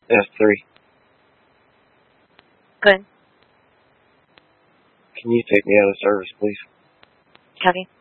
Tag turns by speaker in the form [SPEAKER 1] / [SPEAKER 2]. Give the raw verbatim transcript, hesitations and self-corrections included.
[SPEAKER 1] S three.
[SPEAKER 2] Good.
[SPEAKER 1] Can you take me out of service, please?
[SPEAKER 2] Copy.